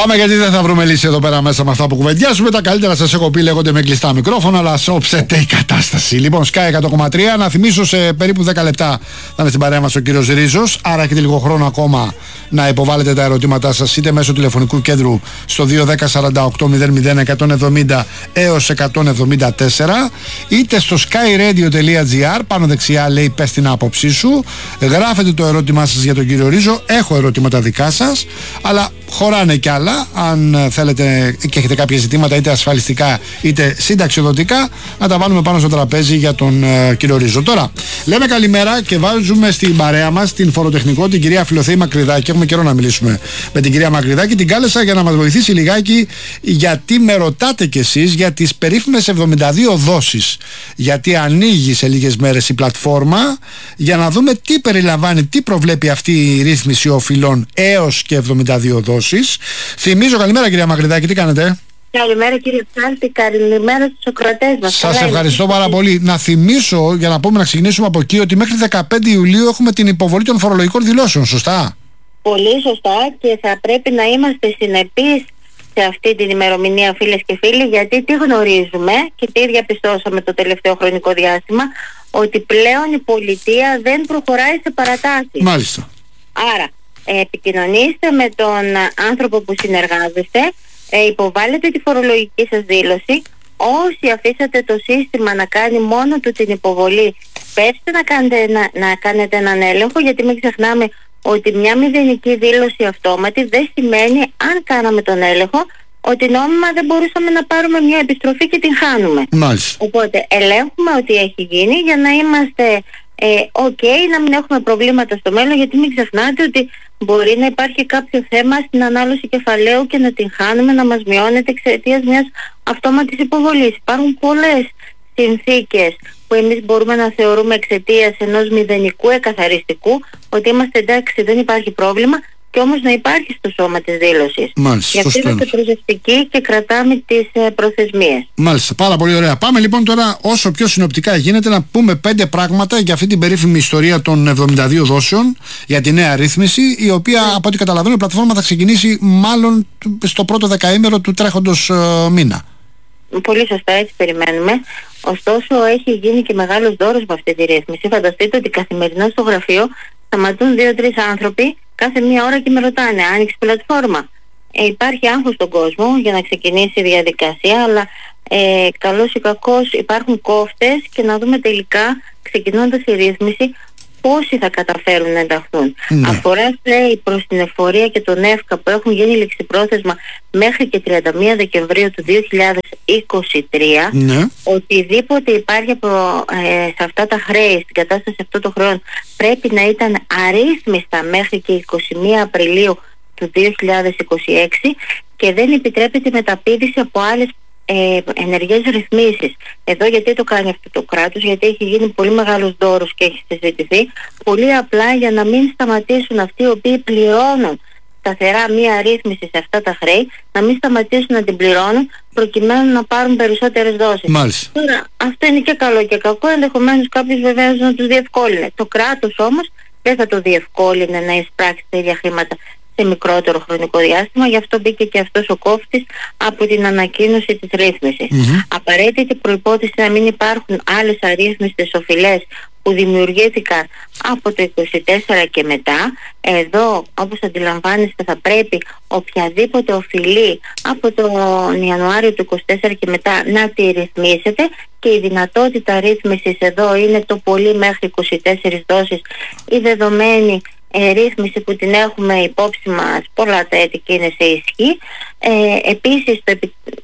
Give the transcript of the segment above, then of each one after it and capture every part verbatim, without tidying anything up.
Πάμε, γιατί δεν θα βρούμε λύση εδώ πέρα μέσα με αυτά που κουβεντιάζουμε. Τα καλύτερα σας έχω πει λέγονται με κλειστά μικρόφωνα, αλλά σώψετε η κατάσταση. Λοιπόν, Sky εκατό κόμμα τρία. Να θυμίσω, σε περίπου δέκα λεπτά θα είναι στην παρέα μας ο κύριος Ρίζος. Άρα έχετε λίγο χρόνο ακόμα να υποβάλλετε τα ερωτήματά σας, είτε μέσω τηλεφωνικού κέντρου στο δύο ένα μηδέν τέσσερα οκτώ μηδέν μηδέν εκατόν εβδομήντα έως εκατόν εβδομήντα τέσσερα, είτε στο skyradio.gr. Πάνω δεξιά λέει πες την άποψή σου. Γράφετε το ερώτημά σας για τον κύριο Ρίζο. Έχω ερωτήματα δικά σας, αλλά χωράνε κι άλλα. Αν θέλετε και έχετε κάποια ζητήματα, είτε ασφαλιστικά είτε συνταξιοδοτικά, να τα βάλουμε πάνω στο τραπέζι για τον uh, κύριο Ρίζο. Τώρα, λέμε καλημέρα και βάζουμε στην παρέα μας την φοροτεχνικό, την κυρία Φιλοθέη Μακρυδάκη. Έχουμε καιρό να μιλήσουμε με την κυρία Μακρυδάκη. Την κάλεσα για να μας βοηθήσει λιγάκι, γιατί με ρωτάτε κι εσείς για τις περίφημες εβδομήντα δύο δόσεις. Γιατί ανοίγει σε λίγες μέρες η πλατφόρμα, για να δούμε τι περιλαμβάνει, τι προβλέπει αυτή η ρύθμιση οφειλών έως και εβδομήντα δύο δόσεις. Θυμίζω, καλημέρα κυρία Μακρυδάκη, τι κάνετε? Καλημέρα κύριε Ψάλτη, καλημέρα στους ακροατές μας. Σας ευχαριστώ είναι. πάρα πολύ. Να θυμίσω, για να πούμε, να ξεκινήσουμε από εκεί, ότι μέχρι δεκαπέντε Ιουλίου έχουμε την υποβολή των φορολογικών δηλώσεων, σωστά? Πολύ σωστά, και θα πρέπει να είμαστε συνεπείς σε αυτή την ημερομηνία, φίλες και φίλοι, γιατί τι γνωρίζουμε και τι διαπιστώσαμε το τελευταίο χρονικό διάστημα, ότι πλέον η πολιτεία δεν προχωράει σε παρατάσεις. Μάλιστα. Άρα, ε, επικοινωνήστε με τον άνθρωπο που συνεργάζεστε, ε, υποβάλλετε τη φορολογική σας δήλωση. Όσοι αφήσατε το σύστημα να κάνει μόνο του την υποβολή, πέστε να κάνετε, να, να κάνετε έναν έλεγχο, γιατί μην ξεχνάμε ότι μια μηδενική δήλωση αυτόματη δεν σημαίνει, αν κάναμε τον έλεγχο, ότι νόμιμα δεν μπορούσαμε να πάρουμε μια επιστροφή και την χάνουμε. Μάλιστα. Οπότε ελέγχουμε ότι έχει γίνει για να είμαστε ε, ok, να μην έχουμε προβλήματα στο μέλλον, γιατί μην ξεχνάτε ότι μπορεί να υπάρχει κάποιο θέμα στην ανάλωση κεφαλαίου και να την χάνουμε, να μας μειώνεται εξαιτίας μιας αυτόματης υποβολής. Υπάρχουν πολλές συνθήκες που εμείς μπορούμε να θεωρούμε εξαιτίας ενός μηδενικού εκαθαριστικού ότι είμαστε εντάξει, δεν υπάρχει πρόβλημα, και όμως να υπάρχει στο σώμα της δήλωσης. Μάλιστα. Γι' αυτό είμαστε προσεκτικοί και κρατάμε τις ε, προθεσμίες. Μάλιστα, πάρα πολύ ωραία. Πάμε λοιπόν τώρα, όσο πιο συνοπτικά γίνεται, να πούμε πέντε πράγματα για αυτή την περίφημη ιστορία των εβδομήντα δύο δόσεων, για τη νέα ρύθμιση, η οποία mm. από ό,τι καταλαβαίνω η πλατφόρμα θα ξεκινήσει μάλλον στο πρώτο δεκαήμερο του τρέχοντος ε, μήνα. Πολύ σωστά, έτσι περιμένουμε. Ωστόσο, έχει γίνει και μεγάλος δώρος με αυτή τη ρύθμιση. Φανταστείτε ότι καθημερινά στο γραφείο σταματούν δύο-τρεις άνθρωποι κάθε μία ώρα και με ρωτάνε, άνοιξε πλατφόρμα? Ε, υπάρχει άγχος στον κόσμο για να ξεκινήσει η διαδικασία, αλλά ε, καλώς ή κακώς υπάρχουν κόφτες, και να δούμε τελικά, ξεκινώντας η ρύθμιση, πόσοι θα καταφέρουν να ενταχθούν. Ναι. Αφορά, λέει, προς την εφορία και τον ΕΦΚΑ που έχουν γίνει ληξιπρόθεσμα μέχρι και τριάντα μία Δεκεμβρίου του δύο χιλιάδες είκοσι τρία. Ναι. Οτιδήποτε υπάρχει από, ε, σε αυτά τα χρέη, στην κατάσταση αυτών των χρεών, πρέπει να ήταν αρρύθμιστα μέχρι και εικοστή πρώτη Απριλίου του δύο χιλιάδες είκοσι έξι, και δεν επιτρέπεται μεταπήδηση από άλλες Ε, ενεργές ρυθμίσεις. Εδώ γιατί το κάνει αυτό το κράτος? Γιατί έχει γίνει πολύ μεγάλος δώρος και έχει συζητηθεί. Πολύ απλά για να μην σταματήσουν αυτοί οι οποίοι πληρώνουν σταθερά μία ρύθμιση σε αυτά τα χρέη, να μην σταματήσουν να την πληρώνουν προκειμένου να πάρουν περισσότερες δόσεις. Μάλιστα. Τώρα, αυτό είναι και καλό και κακό. Ενδεχομένως κάποιος βεβαίως να τους διευκόλυνε. Το κράτος όμως δεν θα το διευκόλυνε να εισπράξει τα ίδια χρήματα σε μικρότερο χρονικό διάστημα. Γι' αυτό μπήκε και αυτός ο κόφτης από την ανακοίνωση της ρύθμισης. Mm-hmm. Απαραίτητη προϋπόθεση να μην υπάρχουν άλλες αρρύθμιστες οφειλές που δημιουργήθηκαν από το είκοσι τέσσερα και μετά. Εδώ, όπως αντιλαμβάνεστε, θα πρέπει οποιαδήποτε οφειλή από τον Ιανουάριο του είκοσι τέσσερα και μετά να τη ρυθμίσετε, και η δυνατότητα ρύθμισης εδώ είναι το πολύ μέχρι είκοσι τέσσερις δόσεις, η δεδομένη Ε, ρύθμιση που την έχουμε υπόψη μας πολλά τα έτη και είναι σε ισχύ. Ε, επίσης το,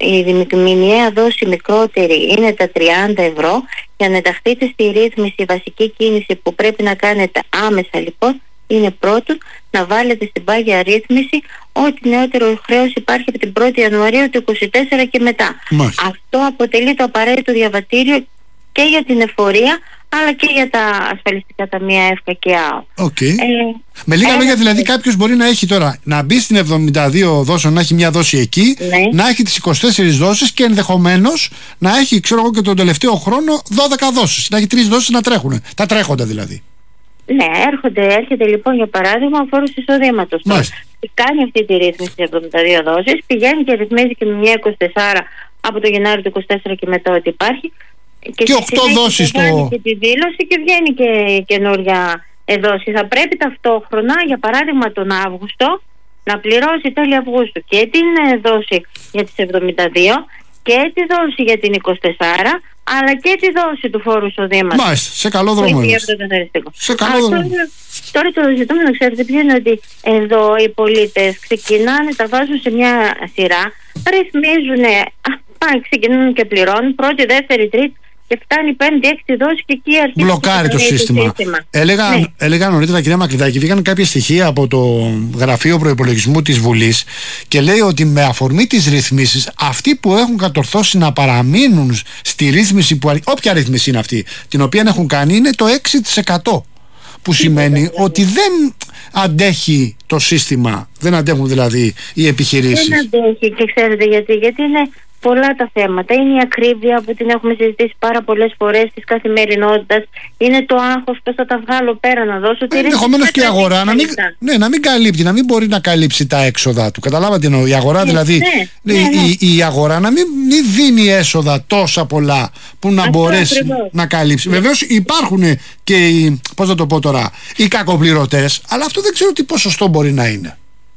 η μηνιαία δόση μικρότερη είναι τα τριάντα ευρώ. Για να ενταχθείτε στη ρύθμιση, η βασική κίνηση που πρέπει να κάνετε άμεσα λοιπόν είναι πρώτον να βάλετε στην πάγια ρύθμιση ό,τι νεότερο χρέος υπάρχει από την πρώτη Ιανουαρίου του είκοσι τέσσερα και μετά. Μάλιστα. Αυτό αποτελεί το απαραίτητο διαβατήριο και για την εφορία, αλλά και για τα ασφαλιστικά ταμεία ΕΦΚΑ και ΑΟ. Okay. Ε, Με λίγα ε, λόγια, δηλαδή, κάποιος μπορεί να έχει τώρα να μπει στην εβδομήντα δύο δόσεων, να έχει μια δόση εκεί, ναι, να έχει τις είκοσι τέσσερις δόσεις και ενδεχομένως να έχει, ξέρω εγώ, και τον τελευταίο χρόνο δώδεκα δόσεις. Να έχει τρεις δόσεις να τρέχουν. Τα τρέχονται δηλαδή. Ναι, έρχονται, έρχεται λοιπόν για παράδειγμα ο φόρος εισοδήματος. Κάνει αυτή τη ρύθμιση σε εβδομήντα δύο δόσεις, πηγαίνει και ρυθμίζει και με μια είκοσι τέσσερα από το Γενάρη του είκοσι τέσσερα και μετά ότι υπάρχει. Και, και οκτώ δόσεις το... και τη δήλωση και βγαίνει και καινούρια δόση. Θα πρέπει ταυτόχρονα, για παράδειγμα τον Αύγουστο, να πληρώσει τέλη Αυγούστου και την δόση για τις εβδομήντα δύο και τη δόση για την είκοσι τέσσερα, αλλά και τη δόση του φόρου εισοδήματος. Μάλιστα, σε καλό δρόμο. Σε καλό δρόμο. Τώρα το ζητούμενο, ξέρετε ποιο είναι, ότι εδώ οι πολίτες ξεκινάνε, τα βάζουν σε μια σειρά, ρυθμίζουν, πάνε, ξεκινούν και πληρώνουν πρώτη, δεύτερη, τρίτη και φτάνει πέμπτη, έκτη δόση και εκεί αρχίζει. Μπλοκάρει το σύστημα. σύστημα. Έλεγα, ναι. έλεγα νωρίτερα, κυρία Μακρυδάκη, βγήκαν κάποια στοιχεία από το Γραφείο Προϋπολογισμού της Βουλής και λέει ότι με αφορμή τις ρυθμίσεις, αυτοί που έχουν κατορθώσει να παραμείνουν στη ρύθμιση, που, όποια ρύθμιση είναι αυτή, την οποία έχουν κάνει, είναι το έξι τοις εκατό. Που σημαίνει ότι δεν αντέχει το σύστημα, δεν αντέχουν δηλαδή οι επιχειρήσεις. Δεν αντέχει, και ξέρετε γιατί, γιατί είναι πολλά τα θέματα. Είναι η ακρίβεια που την έχουμε συζητήσει πάρα πολλές φορές της καθημερινότητας. Είναι το άγχος, πώς θα τα βγάλω πέρα να δώσω. Ε, ενδεχομένως και η αγορά να μην, ναι, να μην καλύπτει, να μην μπορεί να καλύψει τα έξοδα του. Καταλάβατε, εννοώ, η αγορά ναι, δηλαδή, ναι, ναι, ναι. Η, η αγορά να μην, μην δίνει έσοδα τόσα πολλά που να αυτό μπορέσει ακριβώς να καλύψει. Ναι. Βεβαίως υπάρχουν και οι, πώς να το πω τώρα, οι κακοπληρωτές, αλλά αυτό δεν ξέρω τι ποσοστό μπορεί να είναι.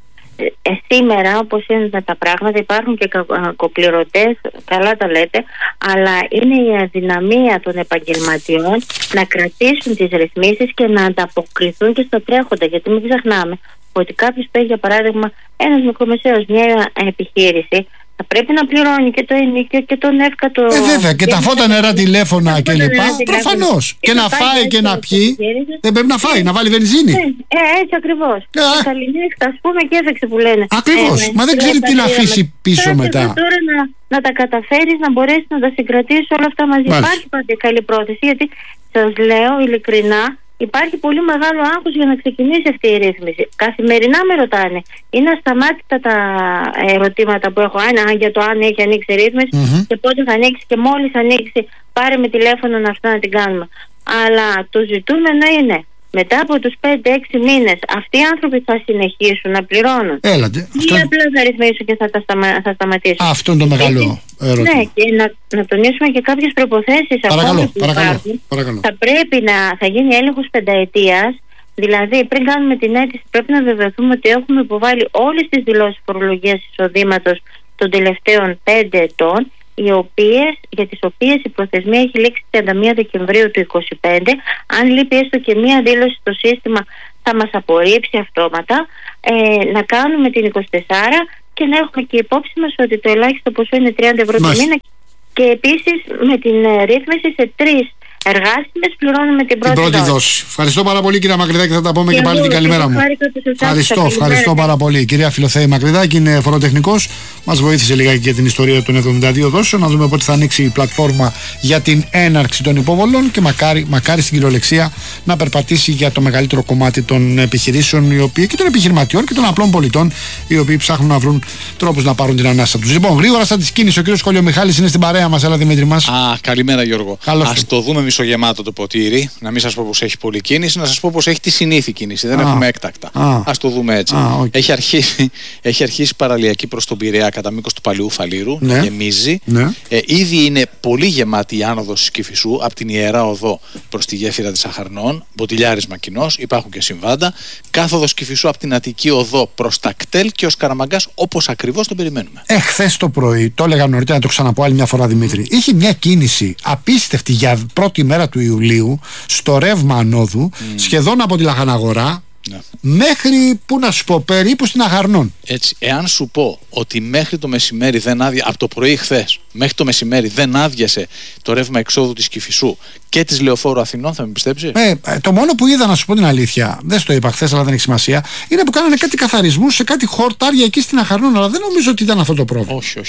Ε, σήμερα, όπως είναι τα πράγματα, υπάρχουν και κακοπληρωτές, καλά τα λέτε, αλλά είναι η αδυναμία των επαγγελματιών να κρατήσουν τις ρυθμίσεις και να ανταποκριθούν και στα τρέχοντα. Γιατί μην ξεχνάμε ότι κάποιος που έχει, για παράδειγμα, ένας μικρομεσαίος, μια επιχείρηση, θα πρέπει να πληρώνει και το ενίκιο και τον εύκατο. Ε, βέβαια, και, και τα φώτα, νερά, τηλέφωνα κλπ. Προφανώς. Και, και να φάει και να πιει. Δεν πρέπει να φάει, να βάλει βενζίνη. Ε, έτσι ακριβώς. Ε, καληνύχτα, ας πούμε, και έφεξε που λένε. Ακριβώς. Ε, Μα δεν ξέρει τι να αφήσει πίσω μετά. Τώρα να, να τα καταφέρεις, να μπορέσεις να τα συγκρατήσεις όλα αυτά μαζί. Μάλιστα. Υπάρχει πάντα καλή πρόθεση, γιατί σας λέω ειλικρινά, υπάρχει πολύ μεγάλο άγχος για να ξεκινήσει αυτή η ρύθμιση. Καθημερινά με ρωτάνε. Είναι ασταμάτητα τα ερωτήματα που έχω αν, για το αν έχει ανοίξει ρύθμιση mm-hmm. και πότε θα ανοίξει, και μόλις ανοίξει πάρε με τηλέφωνο να αυτό να την κάνουμε. Αλλά το ζητούμενο είναι μετά από τους πέντε έξι μήνες αυτοί οι άνθρωποι θα συνεχίσουν να πληρώνουν. Έλατε. Ή αυτό... απλά θα ρυθμίσουν και θα, τα σταμα... θα σταματήσουν. Αυτό είναι το μεγάλο ερώτημα. Ναι, και να, να τονίσουμε και κάποιες προϋποθέσεις. Παρακαλώ, παρακαλώ, παρακαλώ. Θα πρέπει να θα γίνει έλεγχος πενταετίας. Δηλαδή, πριν κάνουμε την αίτηση, πρέπει να βεβαιωθούμε ότι έχουμε υποβάλει όλες τις δηλώσεις φορολογίας εισοδήματος των τελευταίων πέντε ετών, οι οποίες, για τις οποίες η προθεσμία έχει λήξει τριάντα μία Δεκεμβρίου του είκοσι πέντε. Αν λείπει έστω και μία δήλωση στο σύστημα, θα μας απορρίψει αυτόματα. Ε, να κάνουμε την είκοσι τέσσερα και να έχουμε και υπόψη μας ότι το ελάχιστο ποσό είναι τριάντα ευρώ το μήνα. Και επίσης με την ρύθμιση σε τρεις εργάσιμες πληρώνουμε την πρώτη, την πρώτη δόση. Ευχαριστώ πάρα πολύ, κυρία Μακρυδάκη, θα τα πούμε και, και πάλι την καλημέρα μου. Ευχαριστώ, ευχαριστώ πάρα πολύ. Κυρία Φιλοθέη Μακρυδάκη είναι φοροτεχνικός. Μας βοήθησε λιγάκι για την ιστορία των εβδομήντα δύο δόσεων. Να δούμε πότε θα ανοίξει η πλατφόρμα για την έναρξη των υποβολών και μακάρι, μακάρι στην κυριολεξία να περπατήσει για το μεγαλύτερο κομμάτι των επιχειρήσεων οι οποίοι, και των επιχειρηματιών και των απλών πολιτών, οι οποίοι ψάχνουν να βρουν τρόπους να πάρουν την ανάσα τους. Λοιπόν, γρήγορα σαν τη κίνηση, ο κύριος Κολιομιχάλης είναι στην παρέα μας. Έλα, Δημήτρη μας. Α, καλημέρα, Γιώργο. Ας το δούμε μισογεμάτο το ποτήρι, να μην σας πω πως έχει πολλή κίνηση, να σας πω πως έχει τη συνήθη κίνηση. Δεν ah. έχουμε έκτακτα. Ah. Ας το δούμε έτσι. Ah, okay. έχει, αρχίσει, έχει αρχίσει παραλιακή προς τον Πειραιά κατά μήκος του Παλαιού Φαλήρου, ναι. γεμίζει. Ναι. Ε, ήδη είναι πολύ γεμάτη η άνοδος της Κηφισού από την Ιερά Οδό προς τη γέφυρα της Αχαρνών, μποτιλιάρισμα κοινός, υπάρχουν και συμβάντα. Κάθοδος Κηφισού από την Αττική Οδό προς τα Κτέλ και ο Σκαραμαγκάς όπως ακριβώς τον περιμένουμε. Εχθές το πρωί, το έλεγα νωρίτερα, να το ξαναπώ άλλη μια φορά, Δημήτρη, είχε μια κίνηση απίστευτη για πρώτη μέρα του Ιουλίου στο ρεύμα ανόδου, mm. σχεδόν από τη Λαχαναγορά ναι. μέχρι, που να σου πω, περίπου στην Αχαρνών. Έτσι, εάν σου πω ότι μέχρι το μεσημέρι δεν άδεια, από το πρωί χθες μέχρι το μεσημέρι δεν άδειασε το ρεύμα εξόδου της Κηφισού και της Λεωφόρου Αθηνών, θα με πιστέψεις? Ε, το μόνο που είδα, να σου πω την αλήθεια, δεν στο είπα χθες αλλά δεν έχει σημασία, είναι που κάνανε κάτι καθαρισμού σε κάτι χορτάρια εκεί στην Αχαρνών, αλλά δεν νομίζω ότι ήταν αυτό το πρόβλημα. Όχι, όχι.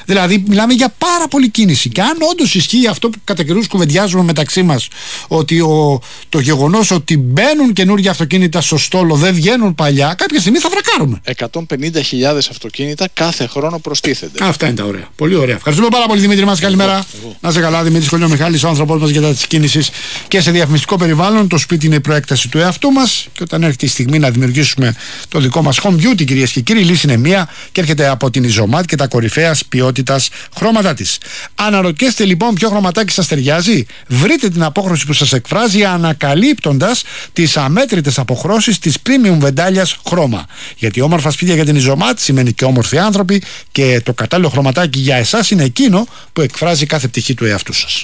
Δηλαδή, μιλάμε για πάρα πολλή κίνηση. Και αν όντως ισχύει αυτό που κατά καιρούς κουβεντιάζουμε μεταξύ μας, ότι ο, το γεγονός ότι μπαίνουν καινούργια αυτοκίνητα στο στόλο, δεν βγαίνουν παλιά, κάποια στιγμή θα βρακάρουμε. εκατόν πενήντα χιλιάδες αυτοκίνητα κάθε χρόνο προστίθενται. Αυτά είναι τα ωραία. Πολύ ωραία. Ευχαριστούμε πάρα πολύ, Δημήτρη μας. Καλημέρα. Εγώ, εγώ. Να είσαι καλά, Δημήτρης Κολιομιχάλης, ο άνθρωπός μας για τη κίνηση και σε διαφημιστικό περιβάλλον. Το σπίτι είναι η προέκταση του εαυτού μας. Και όταν έρχεται η στιγμή να δημιουργήσουμε το δικό μας home beauty, κυρίες και κύριοι, η λύση είναι μία και έρχεται από την Ιζωμάτ και τα κορυφαίας ποιότητας χρώματά της. Αναρωτιέστε λοιπόν ποιο χρωματάκι σας ταιριάζει? Βρείτε την απόχρωση που σας εκφράζει ανακαλύπτοντας τις αμέτρητες αποχρώσεις της premium βεντάλιας χρώμα. Γιατί όμορφα σπίτια για την Ιζωμάτ σημαίνει και όμορφοι άνθρωποι, και το κατάλληλο χρωματάκι για εσάς είναι εκείνο που εκφράζει κάθε πτυχή του εαυτού σας.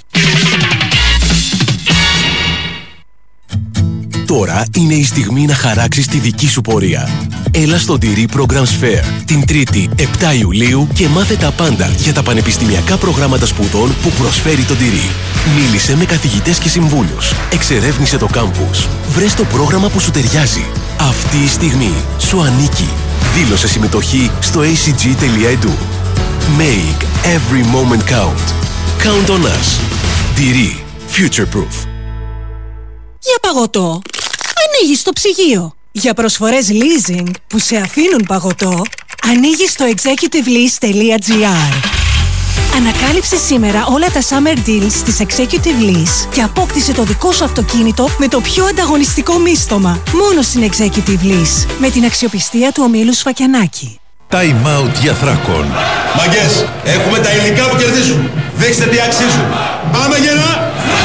Τώρα είναι η στιγμή να χαράξεις τη δική σου πορεία. Έλα στο Ντυρί Programs Fair την Τρίτη επτά Ιουλίου και μάθε τα πάντα για τα πανεπιστημιακά προγράμματα σπουδών που προσφέρει το Ντυρί. Μίλησε με καθηγητές και συμβούλους. Εξερεύνησε το κάμπους. Βρες το πρόγραμμα που σου ταιριάζει. Αυτή η στιγμή σου ανήκει. Δήλωσε συμμετοχή στο έι σι τζι τελεία ι ντι. Make every moment count. Count on us. Ντυρί. Future proof. Για παγωτό, ανοίγεις το ψυγείο. Για προσφορές leasing που σε αφήνουν παγωτό, ανοίγεις το executive lease τελεία gr. Ανακάλυψε σήμερα όλα τα summer deals της Executive Lease και απόκτησε το δικό σου αυτοκίνητο με το πιο ανταγωνιστικό μίστομα. Μόνο στην Executive Lease, με την αξιοπιστία του ομίλου Σφακιανάκη. Time out για Θράκον. Μαγκές, έχουμε τα υλικά που κερδίζουν. Δείξτε τι αξίζουν. Πάμε γερά!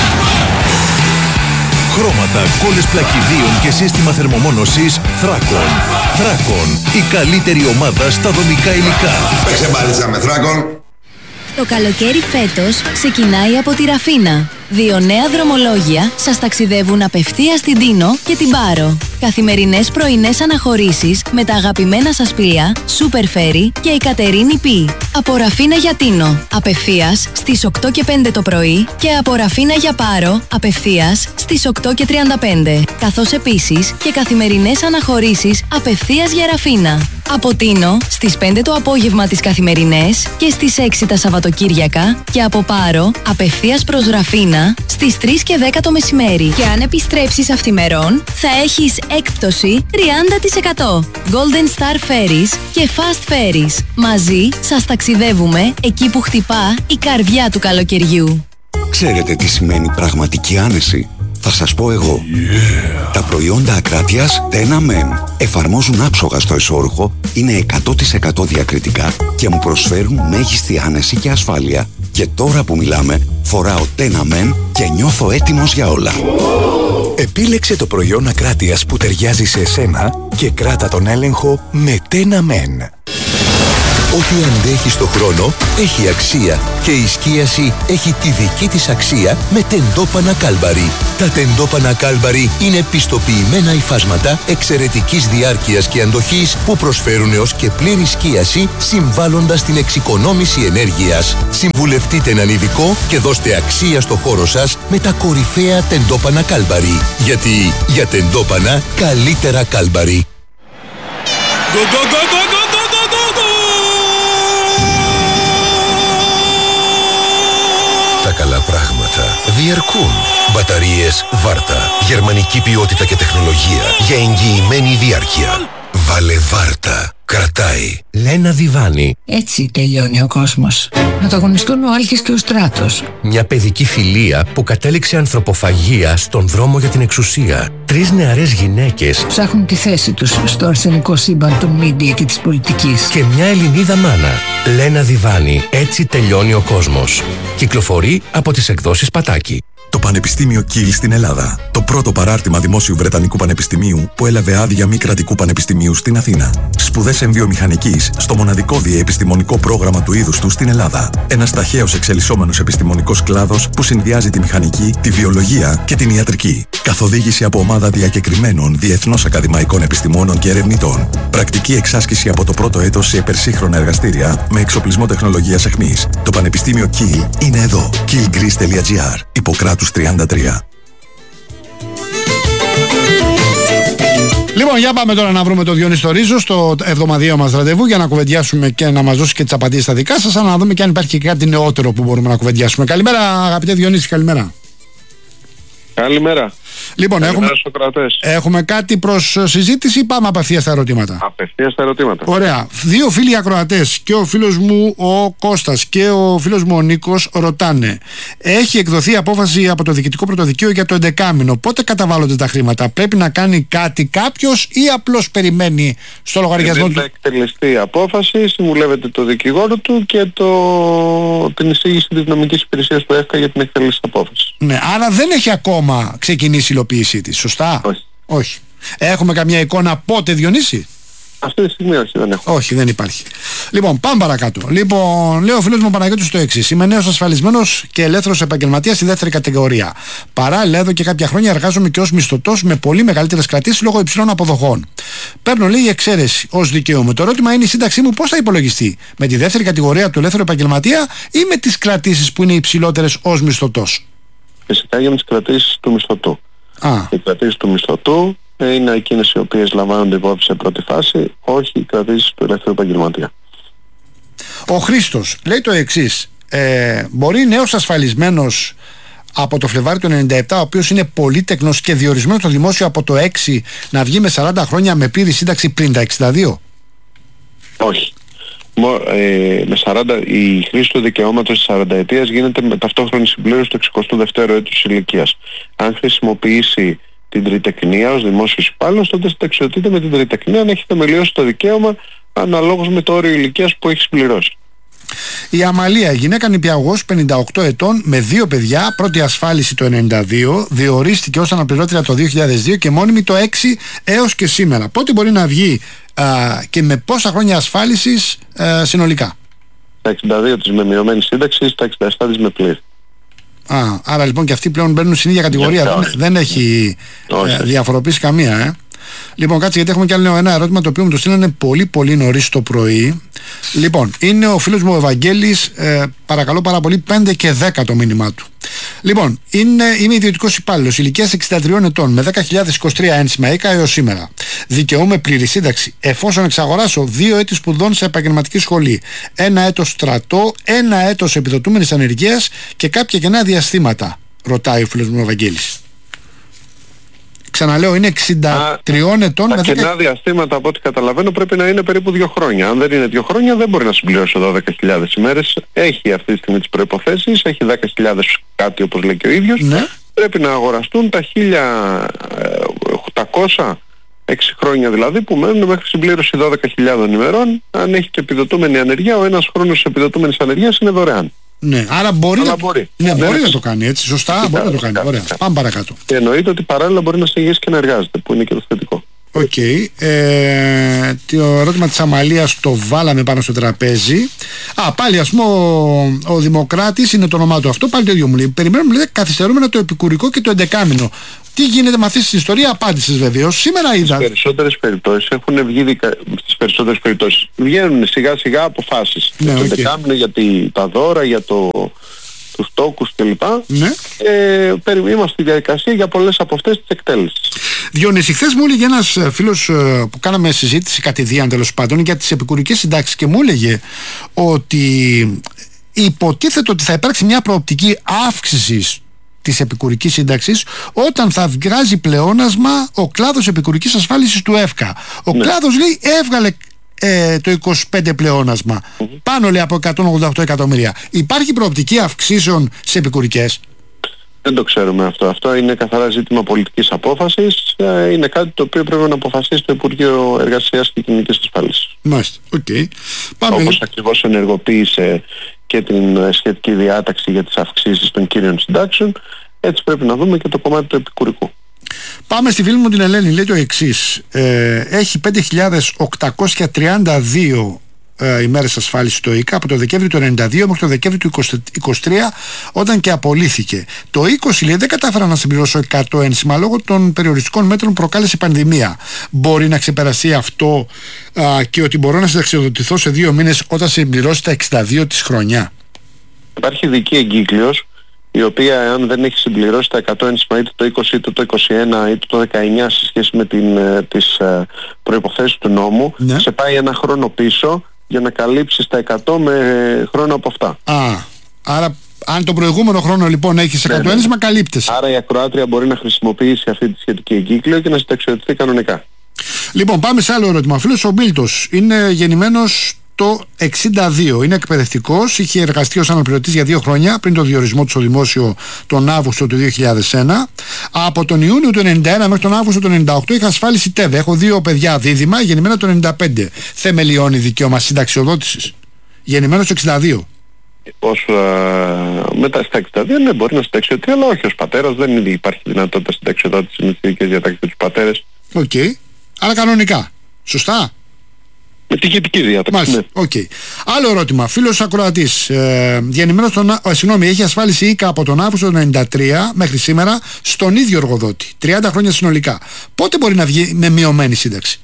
Χρώματα, κόλλες πλακιδίων και σύστημα θερμομόνωσης Θράκον. Θράκον, η καλύτερη ομάδα στα δομικά υλικά. Παίξε μπάλιτσα με Θράκον. Το καλοκαίρι φέτος ξεκινάει από τη Ραφίνα. Δύο νέα δρομολόγια σας ταξιδεύουν απευθείας στην Τίνο και την Πάρο. Καθημερινές πρωινές αναχωρήσεις με τα αγαπημένα σας πλοία Super Ferry και η Κατερίνη Πι. Από Ραφίνα για Τίνο, απευθείας στις οκτώ και πέντε το πρωί, και από Ραφίνα για Πάρο, απευθείας στις οκτώ και τριάντα πέντε. Καθώς επίσης και καθημερινές αναχωρήσεις απευθείας για Ραφίνα. Από Τίνο στις πέντε το απόγευμα τις καθημερινές και στις έξι τα Σαββατοκύριακα, και από Πάρο απευθείας προς Ραφίνα στις τρεις και δέκα το μεσημέρι. Και αν επιστρέψεις αυθημερών θα έχεις έκπτωση τριάντα τοις εκατό. Golden Star Ferries και Fast Ferries. Μαζί σας ταξιδεύουμε εκεί που χτυπά η καρδιά του καλοκαιριού. Ξέρετε τι σημαίνει πραγματική άνεση? Θα σας πω εγώ. Yeah. Τα προϊόντα ακράτειας Tena Men εφαρμόζουν άψογα στο εσώρουχο, είναι εκατό τοις εκατό διακριτικά και μου προσφέρουν μέγιστη άνεση και ασφάλεια. Και τώρα που μιλάμε, φοράω Tena Men και νιώθω έτοιμος για όλα. Επίλεξε το προϊόν ακράτειας που ταιριάζει σε εσένα και κράτα τον έλεγχο με Tena Men. Ό,τι αντέχει στο χρόνο έχει αξία και η σκίαση έχει τη δική της αξία με τεντόπανα Κάλμπαρι. Τα τεντόπανα Κάλμπαρι είναι πιστοποιημένα υφάσματα εξαιρετικής διάρκειας και αντοχής που προσφέρουν έως και πλήρη σκίαση, συμβάλλοντας στην εξοικονόμηση ενέργειας. Συμβουλευτείτε έναν ειδικό και δώστε αξία στο χώρο σας με τα κορυφαία τεντόπανα Κάλμπαρι. Γιατί για τεντόπανα καλύτερα Κάλμπαρι. Go, go, go, go, go, go, go, go, go. Τα καλά πράγματα διαρκούν. Μπαταρίες Βάρτα. Γερμανική ποιότητα και τεχνολογία για εγγυημένη διάρκεια. Βάλε Βάρτα. Κρατάει. Λένα Διβάνη. Έτσι τελειώνει ο κόσμος. Να το αγωνιστούν ο Άλκης και ο Στράτος. Μια παιδική φιλία που κατέληξε ανθρωποφαγία στον δρόμο για την εξουσία. Τρεις νεαρές γυναίκες ψάχνουν τη θέση τους στο αρσενικό σύμπαν των μίντια και της πολιτικής. Και μια Ελληνίδα μάνα. Λένα Διβάνη. Έτσι τελειώνει ο κόσμος. Κυκλοφορεί από τις εκδόσεις Πατάκη. Το Πανεπιστήμιο Κιλ στην Ελλάδα. Το πρώτο παράρτημα δημόσιου Βρετανικού Πανεπιστημίου που έλαβε άδεια μη κρατικού πανεπιστημίου στην Αθήνα. Σπουδές εμβιομηχανικής στο μοναδικό διεπιστημονικό πρόγραμμα του είδους του στην Ελλάδα. Ένας ταχαίως εξελισσόμενος επιστημονικός κλάδος που συνδυάζει τη μηχανική, τη βιολογία και την ιατρική. Καθοδήγηση από ομάδα διακεκριμένων διεθνώς ακαδημαϊκών επιστημόνων και ερευνητών. Πρακτική εξάσκηση από το πρώτο έτος σε υπερσύγχρονα εργαστήρια με εξοπλισμό τεχνολογίας αιχμής. Το Πανεπιστήμιο Κιλ είναι εδώ. κιλ γκρις τελεία τζι άρ. Υποκράτους τριάντα τρία. Λοιπόν, για πάμε τώρα να βρούμε το Διονύση το Ρίζο στο εβδομαδιαίο μας ραντεβού για να κουβεντιάσουμε και να μας δώσει και τις απαντήσεις στα δικά σας, αλλά να δούμε και αν υπάρχει και κάτι νεότερο που μπορούμε να κουβεντιάσουμε. Καλημέρα, αγαπητέ Διονύση, καλημέρα. Καλημέρα. Λοιπόν, Καλημέρα έχουμε, έχουμε κάτι προς συζήτηση ή πάμε απευθείας στα ερωτήματα? Απευθείας στα ερωτήματα. Ωραία. Δύο φίλοι ακροατές, και ο φίλος μου ο Κώστας και ο φίλος μου ο Νίκος, ρωτάνε: έχει εκδοθεί απόφαση από το Διοικητικό Πρωτοδικείο για το εντεκάμηνο. Πότε καταβάλλονται τα χρήματα? Πρέπει να κάνει κάτι κάποιος ή απλώς περιμένει στο λογαριασμό του? Δεν θα εκτελεστεί η απόφαση, συμβουλεύεται το δικηγόρο του και το... την εισήγηση της νομικής υπηρεσίας του ΕΦΚΑ για την εκτέλεση της απόφασης. Ναι, άρα δεν έχει ακόμα ξεκινήσει η υλοποίησή της, σωστά? Όχι. Όχι. Έχουμε καμιά εικόνα πότε, Διονύση? Αυτή τη στιγμή όχι, δεν έχω. Όχι, δεν υπάρχει. Λοιπόν, πάμε παρακάτω. Λοιπόν, λέει ο φίλος μου Παναγιώτης το εξής: είμαι νέος ασφαλισμένος και ελεύθερος επαγγελματίας στη δεύτερη κατηγορία. Παράλληλα, εδώ και κάποια χρόνια εργάζομαι και ως μισθωτός με πολύ μεγαλύτερες κρατήσεις λόγω υψηλών αποδοχών. Παίρνω, λέει, εξαίρεση ως δικαίωμα. Το ερώτημα είναι: η σύνταξή μου πώς θα υπολογιστεί? Με τη δεύτερη κατηγορία του ελεύθερου επαγγελματία ή με τις κρατήσεις που είναι υψηλότερες ως μισθωτός? Φυσικά για τις κρατήσεις του μισθωτού. Α. Οι κρατήσεις του μισθωτού είναι εκείνες οι οποίες λαμβάνονται υπόψη σε πρώτη φάση, όχι οι κρατήσεις του ελεύθερου επαγγελματία. Ο Χρήστος λέει το εξής: ε, μπορεί νέος ασφαλισμένος από το Φλεβάρι του ενενήντα επτά, ο οποίος είναι πολύτεκνος και διορισμένος στο δημόσιο από το έξι, να βγει με σαράντα χρόνια με πλήρη σύνταξη πριν τα εξήντα δύο? Όχι. Ε, με σαράντα, η χρήση του δικαιώματος της σαρανταετίας γίνεται με ταυτόχρονη συμπλήρωση του εξηκοστού δεύτερου έτους ηλικίας. Αν χρησιμοποιήσει την τριτεκνία ως δημόσιος υπάλληλος, τότε συνταξιοδοτείται με την τριτεκνία αν έχει θεμελιώσει το δικαίωμα αναλόγως με το όριο ηλικίας που έχει συμπληρώσει. Η Αμαλία, γυναίκα νηπιαγωγός πενήντα οκτώ ετών με δύο παιδιά, πρώτη ασφάλιση το ενενήντα δύο, διορίστηκε ως αναπληρώτρια το δύο χιλιάδες δύο και μόνιμη το έξι έως και σήμερα. Πότε μπορεί να βγει α, και με πόσα χρόνια ασφάλισης α, συνολικά? Τα εξήντα δύο της με μειωμένη σύνταξη, τα εξήντα επτά της με πλήρη. Α, άρα λοιπόν και αυτοί πλέον μπαίνουν στην ίδια κατηγορία. Yeah, δεν, δεν έχει ε, διαφοροποιήσει καμία, ε. Λοιπόν, κάτσε, γιατί έχουμε κι άλλο ένα ερώτημα το οποίο μου το στείλανε πολύ πολύ νωρίς το πρωί. Λοιπόν, είναι ο φίλος μου ο Ευαγγέλης, ε, παρακαλώ πάρα πολύ, πέντε και δέκα το μήνυμά του. Λοιπόν, είναι, είμαι ιδιωτικός υπάλληλος ηλικίας εξήντα τριών ετών με δέκα χιλιάδες είκοσι τρία ένσημα ΕΚΑ έως σήμερα. Δικαιούμαι πλήρη σύνταξη εφόσον εξαγοράσω δύο έτη σπουδών σε επαγγελματική σχολή, ένα έτος στρατό, ένα έτος επιδοτούμενης ανεργίας και κάποια κενά διαστήματα, ρωτάει ο φίλος μου ο Ευαγγέλης. Ξαναλέω, είναι εξήντα τριών ετών. Τα κενά δέκα... διαστήματα, από ό,τι καταλαβαίνω, πρέπει να είναι περίπου δύο χρόνια. Αν δεν είναι δύο χρόνια, δεν μπορεί να συμπληρώσει δώδεκα χιλιάδες ημέρες. Έχει αυτή τη στιγμή τις προϋποθέσεις, έχει δέκα χιλιάδες κάτι, όπως λέει και ο ίδιος. Ναι. Πρέπει να αγοραστούν τα χίλια οκτακόσια, έξι χρόνια δηλαδή, που μένουν μέχρι συμπλήρωση δώδεκα χιλιάδων ημερών. Αν έχει και επιδοτούμενη ανεργία, ο ένας χρόνος επιδοτούμενης ανεργίας είναι δωρεάν. Ναι, άρα μπορεί, αλλά να... μπορεί. Ναι, ναι, μπορεί ναι. να το κάνει έτσι, σωστά, Φυσικά, μπορεί να το κάνει. φυσικά, Ωραία, φυσικά. πάμε παρακάτω. Και εννοείται ότι παράλληλα μπορεί να συνεχίσει και να εργάζεται, που είναι και το θετικό. Οκ. Okay. Ε, το ερώτημα της Αμαλίας το βάλαμε πάνω στο τραπέζι. Α, πάλι ας πούμε ο, ο Δημοκράτης είναι το όνομά του αυτό, πάλι το ίδιο μου λέει. Περιμένουμε, λέτε, καθυστερούμενα το επικουρικό και το εντεκάμηνο. Τι γίνεται με αυτή την ιστορία? Απάντησες βεβαίως. Σήμερα είδα. Στις περισσότερες περιπτώσεις έχουν βγει, δικα... στις περισσότερες περιπτώσεις βγαίνουν σιγά σιγά αποφάσεις. Ναι, το okay. εντεκάμηνο για τη... τα δώρα, για το... τους τόκους κλπ. Ναι. Ε, είμαστε στη διαδικασία για πολλές από αυτές τις εκτέλεσεις. Διονύση, χθες μου έλεγε ένας φίλος που κάναμε συζήτηση κατηδίαν τέλος πάντων για τις επικουρικές συντάξεις και μου έλεγε ότι υποτίθεται ότι θα υπάρξει μια προοπτική αύξησης της επικουρικής σύνταξης όταν θα βγάζει πλεόνασμα ο κλάδος επικουρικής ασφάλισης του ΕΦΚΑ. Ο ναι. κλάδος, λέει, έβγαλε ε, το είκοσι πέντε πλεόνασμα. Mm-hmm. Πάνω, λέει, από εκατόν ογδόντα οκτώ εκατομμύρια. Υπάρχει προοπτική αυξήσεων σε επικουρικές? Δεν το ξέρουμε αυτό. Αυτό είναι καθαρά ζήτημα πολιτικής απόφασης. Είναι κάτι το οποίο πρέπει να αποφασίσει το Υπουργείο Εργασίας και Κοινωνικής Ασφάλισης. Μάλιστα. Okay. Πάμε. Όπως ακριβώς ενεργοποίησε και την σχετική διάταξη για τις αυξήσεις των κύριων συντάξεων, έτσι πρέπει να δούμε και το κομμάτι του επικουρικού. Πάμε στη φίλη μου την Ελένη, λέει το εξής. Ε, έχει πέντε χιλιάδες οκτακόσια τριάντα δύο ε, ημέρες ασφάλισης στο ΙΚΑ από το Δεκέμβριο του ενενήντα δύο μέχρι το Δεκέμβριο του είκοσι τρία, όταν και απολύθηκε. Το είκοσι, λέει, δεν κατάφερα να συμπληρώσω εκατό ένσημα λόγω των περιοριστικών μέτρων που προκάλεσε πανδημία. Μπορεί να ξεπεραστεί αυτό α, και ότι μπορώ να συνταξιοδοτηθώ σε δύο μήνες όταν συμπληρώσει τα εξήντα δύο της χρονιά? Υπάρχει ειδική εγκύκλειος η οποία αν δεν έχει συμπληρώσει τα εκατό ένσημα είτε το είκοσι είτε το είκοσι ένα είτε το δεκαεννιά σε σχέση με την, τις προϋποθέσεις του νόμου, ναι. σε πάει ένα χρόνο πίσω για να καλύψεις τα εκατό με χρόνο από αυτά. Α, άρα αν τον προηγούμενο χρόνο λοιπόν έχεις εκατό ένσημα, καλύπτεσαι. Άρα η ακροάτρια μπορεί να χρησιμοποιήσει αυτή τη σχετική εγκύκλιο και να συνταξιοδοτηθεί κανονικά. Λοιπόν, πάμε σε άλλο ερώτημα. Ο φίλος ο Μπίλτος είναι γεννημένος το εξήντα δύο, είναι εκπαιδευτικός, είχε εργαστεί ως αναπληρωτής για δύο χρόνια πριν το διορισμό του στο δημόσιο τον Αύγουστο του δύο χιλιάδες ένα. Από τον Ιούνιο του ενενήντα ένα μέχρι τον Αύγουστο του ενενήντα οκτώ είχα ασφάλιση ΤΕΒ. Έχω δύο παιδιά δίδυμα, γεννημένα το ενενήντα πέντε. Θεμελιώνει δικαίωμα συνταξιοδότησης. Γεννημένος το εξήντα δύο. Ως, α, μετά στα εξήντα δύο ναι, μπορεί να συνταξιοδοτηθεί, αλλά όχι ως πατέρας. Δεν είναι, υπάρχει δυνατότητα συνταξιοδότησης με τις ειδικές διατάξεις για τους πατέρες. Οκ. Okay. Αλλά κανονικά. Σωστά. Με τη σχετική διάταξη. Μάλιστα. Οκ. Okay. Άλλο ερώτημα. Φίλος ακροατής. Ε, γεννημένος τον. Ε, συγγνώμη, έχει ασφάλιση ΙΚΑ από τον Αύγουστο του ενενήντα τρία μέχρι σήμερα στον ίδιο εργοδότη. τριάντα χρόνια συνολικά. Πότε μπορεί να βγει με μειωμένη σύνταξη?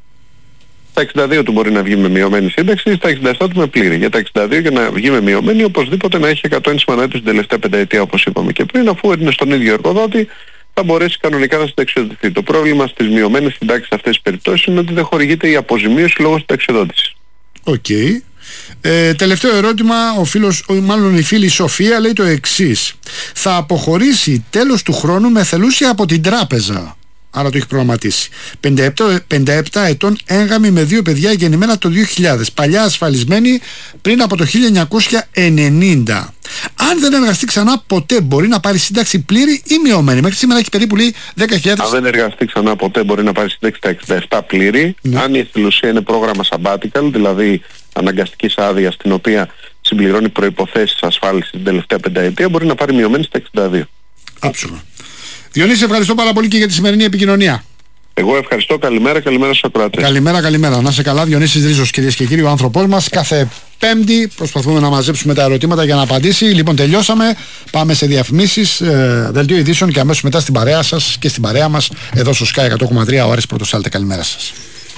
Στα εξήντα δύο του μπορεί να βγει με μειωμένη σύνταξη, στα εξήντα επτά του με πλήρη. Για τα εξήντα δύο για να βγει με μειωμένη, οπωσδήποτε να έχει εκατό ένσημα ανά έτος την τελευταία πενταετία, όπως είπαμε και πριν, αφού είναι στον ίδιο εργοδότη, θα μπορέσει κανονικά να συνταξιοδοτηθεί. Το πρόβλημα στις μειωμένες συντάξεις σε αυτές τις περιπτώσεις είναι ότι δεν χορηγείται η αποζημίωση λόγω συνταξιοδότησης. Οκ. Okay. Ε, τελευταίο ερώτημα, ο φίλος, μάλλον η φίλη Σοφία λέει το εξής. Θα αποχωρήσει τέλος του χρόνου με θελούσια από την τράπεζα. Άρα το έχει προγραμματίσει. πενήντα επτά ετών, έγγαμη με δύο παιδιά, γεννημένα το δύο χιλιάδες. Παλιά ασφαλισμένη πριν από το χίλια εννιακόσια ενενήντα. Αν δεν εργαστεί ξανά ποτέ, μπορεί να πάρει σύνταξη πλήρη ή μειωμένη? Μέχρι σήμερα έχει περίπου λέει δέκα χιλιάδες. Αν δεν εργαστεί ξανά ποτέ, μπορεί να πάρει σύνταξη στα εξήντα επτά πλήρη. Ναι. Αν η εθελουσία είναι πρόγραμμα sabbatical, δηλαδή αναγκαστικής άδειας, στην οποία συμπληρώνει προϋποθέσεις ασφάλισης την τελευταία πενταετία, μπορεί να πάρει μειωμένη στα εξήντα δύο. Άψογα. Διονύση, ευχαριστώ πάρα πολύ και για τη σημερινή επικοινωνία. Εγώ ευχαριστώ. Καλημέρα, καλημέρα στους ακροατές. Καλημέρα, καλημέρα. Να είσαι καλά. Διονύσης Ρίζος, κυρίες και κύριοι, ο άνθρωπός μας. Κάθε Πέμπτη προσπαθούμε να μαζέψουμε τα ερωτήματα για να απαντήσει. Λοιπόν, τελειώσαμε. Πάμε σε διαφημίσεις, ε, δελτίο ειδήσεων και αμέσως μετά στην παρέα σας και στην παρέα μας εδώ στο Sky εκατό κόμμα τρία. Ο Άρης Πρωτοσάλτε. Καλημέρα σας.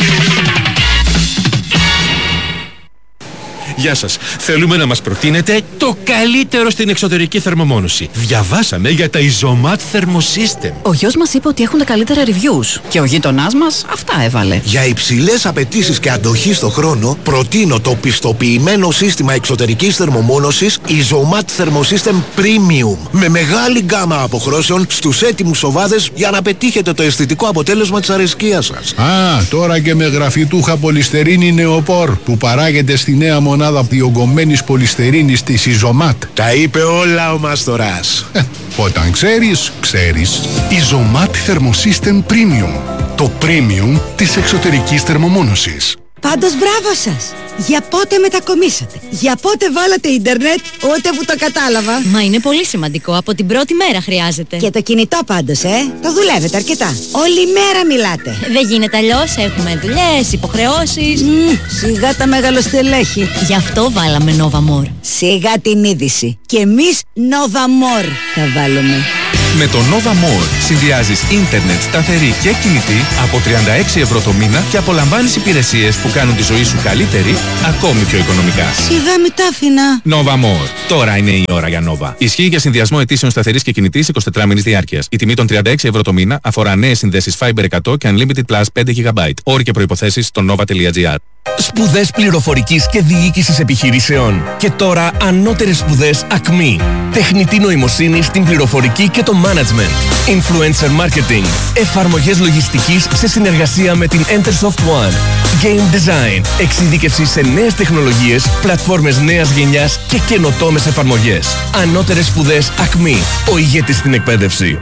Γεια σας. Θέλουμε να μας προτείνετε το καλύτερο στην εξωτερική θερμομόνωση. Διαβάσαμε για τα Isomat Thermosystem. Ο γιος μας είπε ότι έχουν τα καλύτερα reviews και ο γείτονάς μας αυτά έβαλε. Για υψηλές απαιτήσεις και αντοχή στο χρόνο, προτείνω το πιστοποιημένο σύστημα εξωτερικής θερμομόνωσης Isomat Thermosystem Premium. Με μεγάλη γκάμα αποχρώσεων στους έτοιμους οβάδες για να πετύχετε το αισθητικό αποτέλεσμα της αρεσκίας σας. Α, τώρα και με γραφιτούχα πολυστερίνη νεοπόρ που παράγεται στη νέα μονάδα διογκωμένης πολυστερίνης της Isomat. Τα είπε όλα ο Μάστορας. Ε, όταν ξέρεις, ξέρεις. Isomat Thermosystem Premium. Το premium της εξωτερικής θερμομόνωσης. Πάντως μπράβο σας! Για πότε μετακομίσατε? Για πότε βάλατε ίντερνετ? Ούτε που το κατάλαβα. Μα είναι πολύ σημαντικό, από την πρώτη μέρα χρειάζεται. Και το κινητό πάντως, ε! Το δουλεύετε αρκετά. Όλη μέρα μιλάτε. Δεν γίνεται αλλιώς, έχουμε δουλειές, υποχρεώσεις. Mm, σιγά τα μεγαλοστελέχη. Γι' αυτό βάλαμε Nova More. Σιγά την είδηση. Και εμείς Nova More θα βάλουμε. Με το Nova More συνδυάζεις ίντερνετ σταθερή και κινητή από τριάντα έξι ευρώ το μήνα και απολαμβάνεις υπηρεσίες που κάνουν τη ζωή σου καλύτερη, ακόμη πιο οικονομικά. Σιγά μη τα άφηνα. Nova More. Τώρα είναι η ώρα για Nova. Ισχύει για συνδυασμό αιτήσεων σταθερής και κινητής εικοσιτετράμηνης διάρκειας. Η τιμή των τριάντα έξι ευρώ το μήνα αφορά νέες συνδέσεις Fiber εκατό και Unlimited Plus πέντε γιγαμπάιτ. Όροι και προϋποθέσεις στο nova τελεία gr. Σπουδές πληροφορικής και διοίκησης επιχειρήσεων. Και τώρα ανώτερες σπουδές Ακμή. Τεχνητή νοημοσύνη στην πληροφορική και το management. Influencer marketing. Εφαρμογές λογιστικής σε συνεργασία με την Entersoft One. Game design. Εξειδίκευση σε νέες τεχνολογίες, πλατφόρμες νέας γενιάς και καινοτόμες εφαρμογές. Ανώτερες σπουδές Ακμή. Ο ηγέτης στην εκπαίδευση.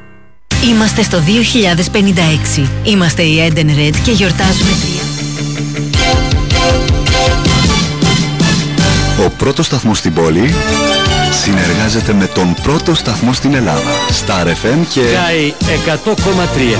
Είμαστε στο δύο χιλιάδες πενήντα έξι. Είμαστε η Eden Red και γιορτάζουμε τρία. Ο πρώτος σταθμός στην πόλη συνεργάζεται με τον πρώτο σταθμό στην Ελλάδα. Star εφ εμ και Sky εκατό κόμμα τρία.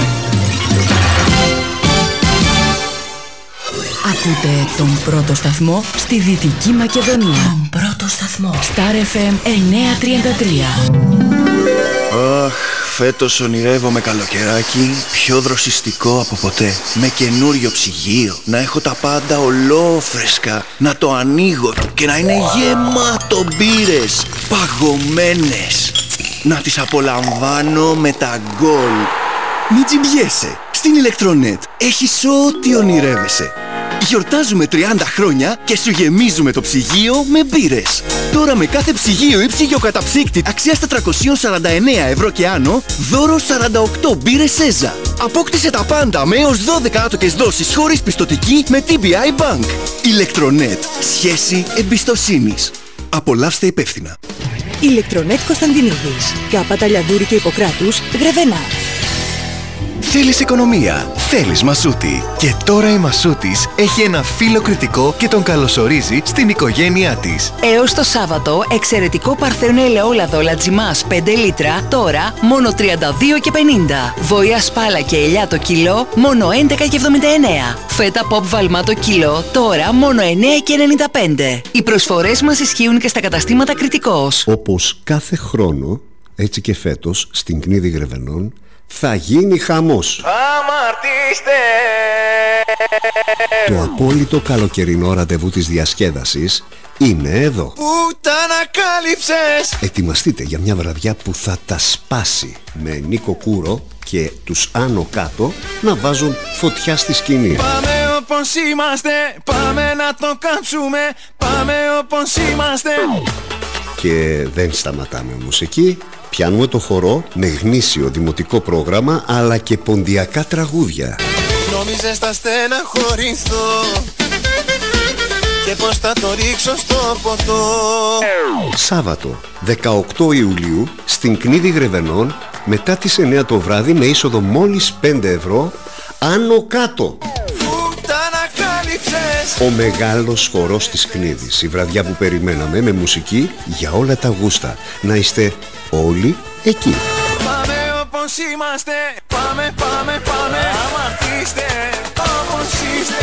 Ακούτε τον πρώτο σταθμό στη Δυτική Μακεδονία. Τον πρώτο σταθμό. Star εφ εμ εννιακόσια τριάντα τρία. Αχ, φέτος ονειρεύομαι καλοκαιράκι πιο δροσιστικό από ποτέ. Με καινούριο ψυγείο, να έχω τα πάντα ολόφρεσκα, να το ανοίγω και να είναι γεμάτο μπύρες, παγωμένες, να τις απολαμβάνω με τα γκολ. Μην τζιμπιέσαι. Στην Ηλεκτρονέτ έχεις ό,τι ονειρεύεσαι. Γιορτάζουμε τριάντα χρόνια και σου γεμίζουμε το ψυγείο με μπύρες. Τώρα με κάθε ψυγείο ή ψυγειοκαταψύκτη αξίας τετρακόσια σαράντα εννέα ευρώ και άνω, δώρο σαράντα οκτώ μπύρες Σέζα. Απόκτησε τα πάντα με έως δώδεκα άτοκες δόσεις χωρίς πιστωτική με τι μπι άι Bank. Ηλεκτρονέτ. Σχέση εμπιστοσύνης. Απολαύστε υπεύθυνα. Ηλεκτρονέτ Κωνσταντινίδης. Κάπα Ταλιαδούρη και Ιπποκράτους, Γρεβενά. Θέλεις οικονομία, θέλεις Μασούτη. Και τώρα η Μασούτης έχει ένα φίλο κριτικό και τον καλωσορίζει στην οικογένειά της. Έως το Σάββατο, εξαιρετικό παρθένο ελαιόλαδο Λατζιμάς πέντε λίτρα, τώρα μόνο τριάντα δύο και πενήντα. Βοήα σπάλα και ελιά το κιλό, μόνο έντεκα και εβδομήντα εννέα. Φέτα pop βαλμά το κιλό, τώρα μόνο εννέα και ενενήντα πέντε. Οι προσφορές μας ισχύουν και στα καταστήματα Κριτικός. Όπως κάθε χρόνο, έτσι και φέτος, στην Κνίδη Γρεβενών, θα γίνει χαμός. Αμαρτήστε! Το απόλυτο καλοκαιρινό ραντεβού της διασκέδασης είναι εδώ. Πού τα ανακάλυψες! Ετοιμαστείτε για μια βραδιά που θα τα σπάσει, με Νίκο Κούρο και τους Άνω Κάτω να βάζουν φωτιά στη σκηνή. Πάμε όπως είμαστε, πάμε να το κάψουμε, πάμε όπως είμαστε. Και δεν σταματάμε όμως εκεί. Πιάνουμε το χορό με γνήσιο δημοτικό πρόγραμμα, αλλά και ποντιακά τραγούδια. Νόμιζες θα στεναχωρηθώ και πως θα το ρίξω στο ποτό. Σάββατο δεκαοκτώ Ιουλίου στην Κνίδη Γρεβενών, μετά τις εννέα το βράδυ, με είσοδο μόλις πέντε ευρώ. Άνω Κάτω. Ο μεγάλος χορός της Κνίδης. Η βραδιά που περιμέναμε, με μουσική για όλα τα γούστα. Να είστε όλοι εκεί. Πάμε όπως είμαστε, πάμε, πάμε, πάμε. Αμαρτήστε όπως είστε.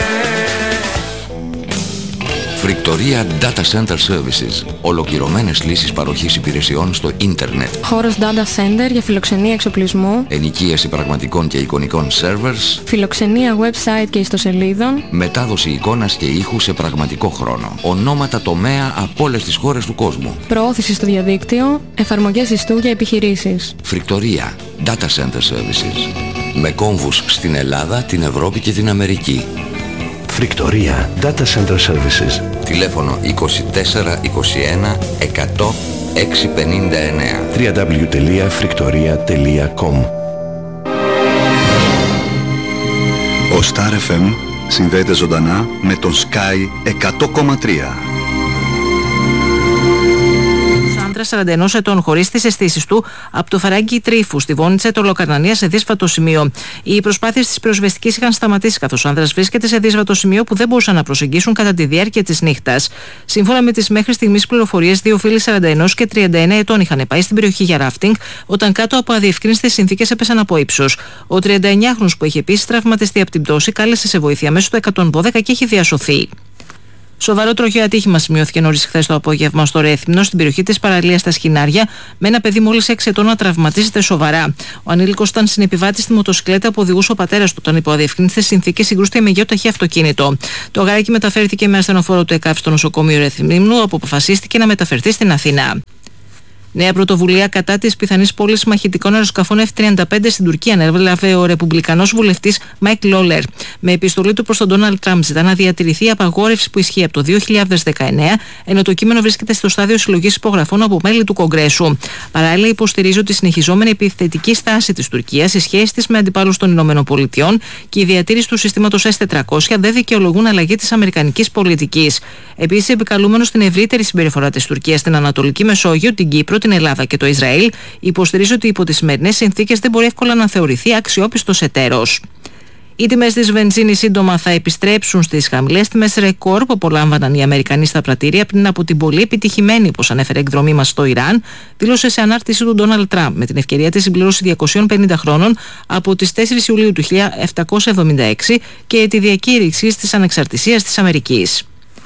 Φρικτορία Data Center Services. Ολοκληρωμένες λύσεις παροχής υπηρεσιών στο ίντερνετ. Χώρος Data Center για φιλοξενία εξοπλισμού. Ενοικίαση πραγματικών και εικονικών servers. Φιλοξενία website και ιστοσελίδων. Μετάδοση εικόνας και ήχου σε πραγματικό χρόνο. Ονόματα τομέα από όλες τις χώρες του κόσμου. Προώθηση στο διαδίκτυο. Εφαρμογές ιστού για επιχειρήσεις. Φρικτορία Data Center Services. Με κόμβους στην Ελλάδα, την Ευρώπη και την Αμερική. Φρικτορία Data Center Services. Τηλέφωνο είκοσι τέσσερα είκοσι ένα εκατό εξακόσια πενήντα εννέα. double-u double-u double-u τελεία φρικτορία τελεία κομ. Ο Star εφ εμ συνδέεται ζωντανά με τον Sky εκατό κόμμα τρία. σαράντα ενός ετών χωρίς τις αισθήσεις του από το φαράγγι Τρίφου στη Βόνιτσα Τολοκαρνανία σε δύσβατο σημείο. Οι προσπάθειες της πυροσβεστικής είχαν σταματήσει, καθώς ο άνδρας βρίσκεται σε δύσβατο σημείο που δεν μπορούσαν να προσεγγίσουν κατά τη διάρκεια της νύχτας. Σύμφωνα με τις μέχρι στιγμής πληροφορίες, δύο φίλοι σαράντα ένα και τριάντα ένα ετών είχαν πάει στην περιοχή για ράφτινγκ όταν κάτω από αδιευκρίνηστες συνθήκες έπεσαν από ύψος. Ο τριανταεννιάχρονος, που είχε επίσης τραυματιστεί από την πτώση, κάλεσε σε βοήθεια μέσω του εκατόν δώδεκα και έχει διασωθεί. Σοβαρό τροχαίο ατύχημα σημειώθηκε νωρίς χθες το απόγευμα στο Ρέθυμνο, στην περιοχή της παραλίας στα Σχοινάρια, με ένα παιδί μόλις έξι ετών να τραυματίζεται σοβαρά. Ο ανήλικος ήταν συνεπιβάτης στη μοτοσυκλέτα που οδηγούσε ο πατέρας του, όταν υπό αδιευκρίνηστες συνθήκες συγκρούστηκε με γεωταχή αυτοκίνητο. Το αγαράκι μεταφέρθηκε με ασθενοφόρο του ΕΚΑΒ στο νοσοκομείο Ρέθυμνου, όπου αποφασίστηκε να μεταφερθεί στην Αθήνα. Νέα πρωτοβουλία κατά της πιθανής πώλησης μαχητικών αεροσκαφών εφ τριάντα πέντε στην Τουρκία ανέλαβε ο ρεπουμπλικανός βουλευτής Μάικ Λόλερ. Με επιστολή του προς τον Ντόναλντ Τραμπ ζητά να διατηρηθεί η απαγόρευση που ισχύει από το δύο χιλιάδες δεκαεννέα, ενώ το κείμενο βρίσκεται στο στάδιο συλλογής υπογραφών από μέλη του Κογκρέσου. Παράλληλα, υποστηρίζει ότι η συνεχιζόμενη επιθετική στάση της Τουρκίας, οι σχέσεις της με αντιπάλους των ΗΠΑ και η διατήρηση του συστήματος ες τετρακόσια δεν δικαιολογούν αλλαγή της αμερικανικής πολιτικής. Επίσης, επικαλούμενος στην ευρύτερη συμπεριφορά της Τουρκίας στην Ανατολική Μεσόγειο, την Κύπρο, την Ελλάδα και το Ισραήλ, υποστηρίζει ότι υπό τις σημερινές συνθήκες δεν μπορεί εύκολα να θεωρηθεί αξιόπιστος εταίρος. Οι τιμές της βενζίνης σύντομα θα επιστρέψουν στις χαμηλές τιμές ρεκόρ που απολάμβαναν οι Αμερικανοί στα πρατήρια πριν από την πολύ επιτυχημένη, όπως ανέφερε, εκδρομή μας στο Ιράν, δήλωσε σε ανάρτηση του Ντόναλντ Τραμπ με την ευκαιρία της συμπλήρωσης διακοσίων πενήντα χρόνων από τις τέσσερις Ιουλίου του χίλια επτακόσια εβδομήντα έξι και τη διακήρυξη της ανεξαρτησίας της Αμερικής.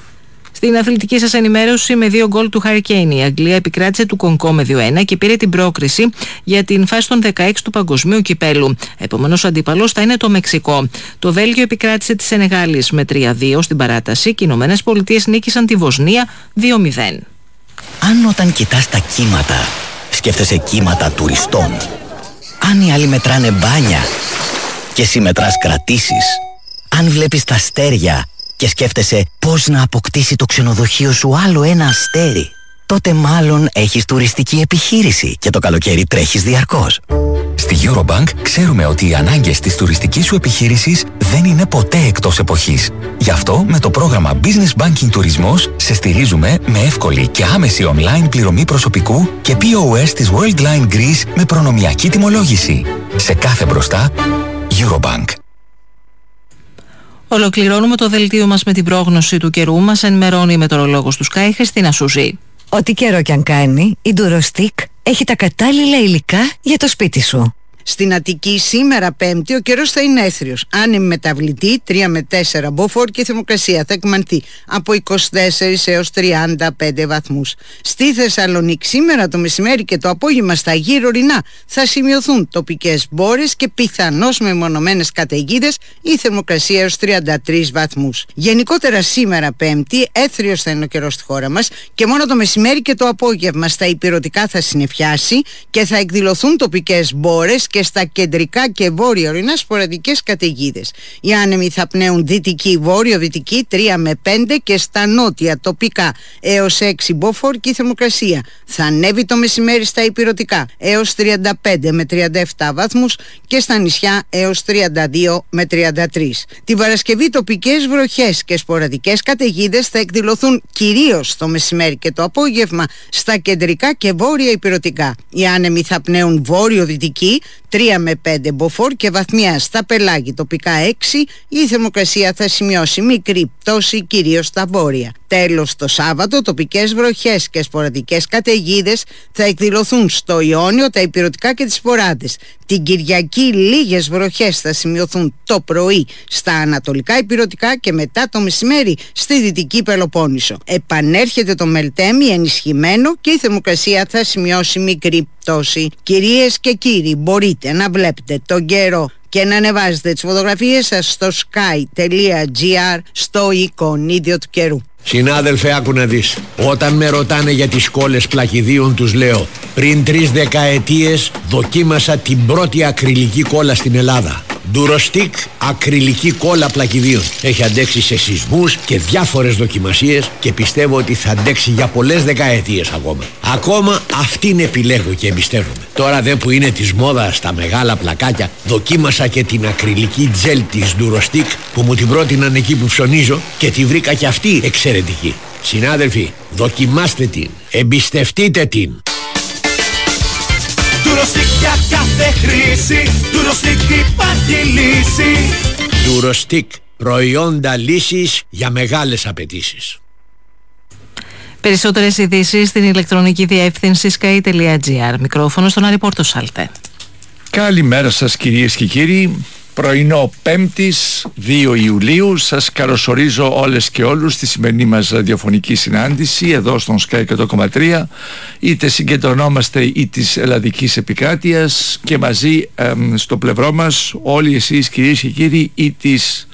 Στην αθλητική σας ενημέρωση, με δύο γκολ του Χάρι Κέιν, η Αγγλία επικράτησε του Κονγκό με δύο ένα και πήρε την πρόκριση για την φάση των δεκαέξι του Παγκοσμίου Κυπέλου. Επομένως, ο αντίπαλος θα είναι το Μεξικό. Το Βέλγιο επικράτησε τη Σενεγάλης με τρία δύο στην παράταση και οι Ηνωμένες Πολιτείες νίκησαν τη Βοσνία δύο μηδέν. Αν όταν κοιτάς τα κύματα σκέφτεσαι κύματα τουριστών. Αν οι άλλοι μετράνε μπάνια και εσύ μετράς κρατήσεις. Αν βλέπεις τα αστέρια και σκέφτεσαι πώς να αποκτήσει το ξενοδοχείο σου άλλο ένα αστέρι, τότε μάλλον έχεις τουριστική επιχείρηση και το καλοκαίρι τρέχεις διαρκώς. Στη Eurobank ξέρουμε ότι οι ανάγκες της τουριστικής σου επιχείρησης δεν είναι ποτέ εκτός εποχής. Γι' αυτό με το πρόγραμμα Business Banking Τουρισμός σε στηρίζουμε με εύκολη και άμεση online πληρωμή προσωπικού και πι ο ες της Worldline Greece με προνομιακή τιμολόγηση. Σε κάθε μπροστά, Eurobank. Ολοκληρώνουμε το δελτίο μας με την πρόγνωση του καιρού. Μας ενημερώνει η μετεωρολόγος του Sky, Χριστίνα Σουζή. Ό,τι καιρό κι αν κάνει, η Durostick έχει τα κατάλληλα υλικά για το σπίτι σου. Στην Αττική σήμερα Πέμπτη ο καιρός θα είναι έθριος. Άνεμη μεταβλητή τρία με τέσσερα μποφόρ και η θερμοκρασία θα εκμανθεί από είκοσι τέσσερα έως τριάντα πέντε βαθμούς. Στη Θεσσαλονίκη σήμερα το μεσημέρι και το απόγευμα στα γύρω ορεινά θα σημειωθούν τοπικές μπόρες και πιθανώς μεμονωμένες καταιγίδες, η θερμοκρασία έως τριάντα τρεις βαθμούς. Γενικότερα σήμερα Πέμπτη έθριος θα είναι ο καιρός στη χώρα μας και μόνο το μεσημέρι και το απόγευμα στα ηπειρωτικά θα συννεφιάσει και θα εκδηλωθούν τοπικές μπόρες και στα κεντρικά και βόρεια ορεινά σποραδικές καταιγίδες. Οι άνεμοι θα πνέουν δυτική, βόρειο-δυτική τρία με πέντε και στα νότια τοπικά έως έξι μποφόρ και η θερμοκρασία θα ανέβει το μεσημέρι στα ηπειρωτικά έως τριάντα πέντε με τριάντα επτά βαθμούς και στα νησιά έως τριάντα δύο με τριάντα τρία. Την Παρασκευή τοπικές βροχές και σποραδικές καταιγίδες θα εκδηλωθούν κυρίως το μεσημέρι και το απόγευμα στα κεντρικά και βόρεια ηπειρωτικά. Οι άνεμοι θα πνέουν βόρειο-δυτική τρία με πέντε μποφόρ και βαθμιά στα πελάγη τοπικά έξι, η θερμοκρασία θα σημειώσει μικρή πτώση κυρίως στα βόρεια. Τέλος, το Σάββατο τοπικές βροχές και σποραδικές καταιγίδες θα εκδηλωθούν στο Ιόνιο, τα ηπειρωτικά και τις Σποράδες. Την Κυριακή λίγες βροχές θα σημειωθούν το πρωί στα ανατολικά ηπειρωτικά και μετά το μεσημέρι στη δυτική Πελοπόννησο. Επανέρχεται το Μελτέμι ενισχυμένο και η θερμοκρασία θα σημειώσει μικρή πτώση. Κυρίες και κύριοι, μπορείτε να βλέπετε τον καιρό και να ανεβάζετε τις φωτογραφίες σας στο sky τελεία gr στο εικονίδιο του καιρού. Συνάδελφε, άκου να δεις. Όταν με ρωτάνε για τις κόλλες πλακιδίων τους λέω, πριν τρεις δεκαετίες δοκίμασα την πρώτη ακριλική κόλλα στην Ελλάδα. Durostick ακριλική κόλλα πλακιδίων. Έχει αντέξει σε σεισμούς και διάφορες δοκιμασίες και πιστεύω ότι θα αντέξει για πολλές δεκαετίες ακόμα. Ακόμα αυτήν επιλέγω και εμπιστεύομαι. Τώρα δε που είναι της μόδας στα μεγάλα πλακάκια, δοκίμασα και την ακριλική τζέλ της Durostick που μου την πρότειναν εκεί που ψωνίζω και τη βρήκα και αυτή εξαιρετική. Συνάδελφοι, δοκιμάστε την, εμπιστευτείτε την. Durostick για κάθε χρήση, Durostick υπάρχει λύση. Durostick, προϊόντα λύσης για μεγάλες απαιτήσεις. Περισσότερες ειδήσεις στην ηλεκτρονική διεύθυνση sky τελεία gr. Μικρόφωνο στον Άρη Πορτοσάλτε. Καλημέρα σας κυρίες και κύριοι. Πρωινό Πέμπτης δύο Ιουλίου. Σας καλωσορίζω όλες και όλους στη σημερινή μας ραδιοφωνική συνάντηση εδώ στον Sky εκατό κόμμα τρία. Είτε συγκεντρωνόμαστε ή της ελλαδικής επικράτειας και μαζί εμ, στο πλευρό μας όλοι εσείς κυρίες και κύριοι ή της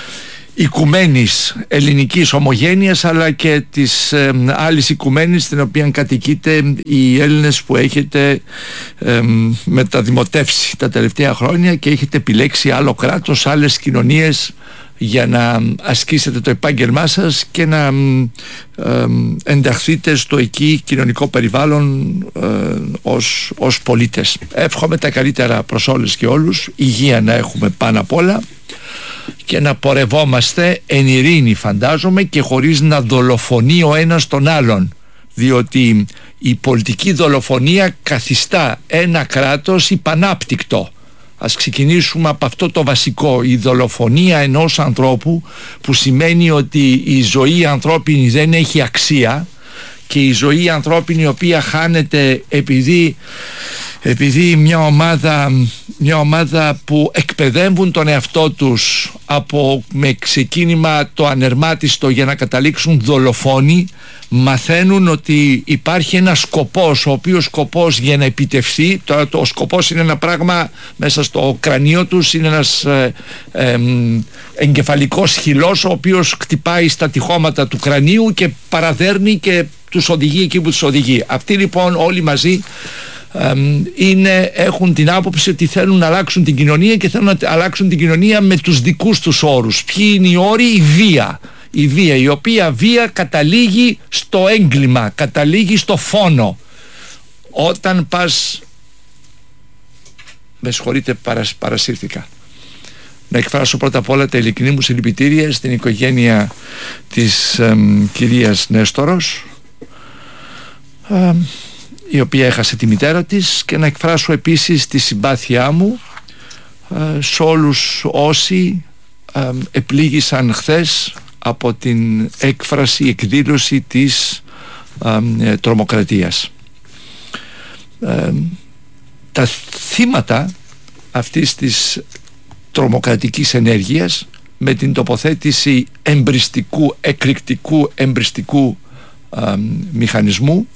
οικουμένης ελληνικής ομογένειας αλλά και της ε, άλλης οικουμένης στην οποία κατοικείτε οι Έλληνες που έχετε ε, μεταδημοτεύσει τα τελευταία χρόνια και έχετε επιλέξει άλλο κράτος, άλλες κοινωνίες για να ασκήσετε το επάγγελμά σας και να ε, ενταχθείτε στο εκεί κοινωνικό περιβάλλον ε, ως, ως πολίτες. Εύχομαι τα καλύτερα προς όλες και όλους, υγεία να έχουμε πάνω απ' όλα και να πορευόμαστε εν ειρήνη φαντάζομαι και χωρίς να δολοφονεί ο ένας τον άλλον, διότι η πολιτική δολοφονία καθιστά ένα κράτος υπανάπτυκτο. Ας ξεκινήσουμε από αυτό το βασικό, η δολοφονία ενός ανθρώπου που σημαίνει ότι η ζωή ανθρώπινη δεν έχει αξία και η ζωή ανθρώπινη η οποία χάνεται επειδή επειδή μια ομάδα, μια ομάδα που εκπαιδεύουν τον εαυτό τους από με ξεκίνημα το ανερμάτιστο για να καταλήξουν δολοφόνοι, μαθαίνουν ότι υπάρχει ένας σκοπός, ο οποίος σκοπός για να επιτευχθεί, τώρα το, ο σκοπός είναι ένα πράγμα μέσα στο κρανίο τους, είναι ένας ε, ε, εγκεφαλικός χυλός ο οποίος χτυπάει στα τυχώματα του κρανίου και παραδέρνει και τους οδηγεί εκεί που τους οδηγεί. Αυτοί λοιπόν όλοι μαζί είναι, έχουν την άποψη ότι θέλουν να αλλάξουν την κοινωνία και θέλουν να αλλάξουν την κοινωνία με τους δικούς τους όρους. Ποιοι είναι οι όροι? Η βία. Η βία, η οποία βία καταλήγει στο έγκλημα, καταλήγει στο φόνο. Όταν πας... Με συγχωρείτε, παρασ, παρασύρθηκα. Να εκφράσω πρώτα απ' όλα τα ειλικρινή μου συλληπιτήρια στην οικογένεια της εμ, κυρίας Νέστορος, εμ, η οποία έχασε τη μητέρα της, και να εκφράσω επίσης τη συμπάθειά μου ε, σε όλους όσοι ε, επλήγησαν χθες από την έκφραση, εκδήλωση της ε, ε, τρομοκρατίας. Ε, τα θύματα αυτής της τρομοκρατικής ενέργειας, με την τοποθέτηση εμπριστικού, εκρηκτικού εμπριστικού ε, μηχανισμού,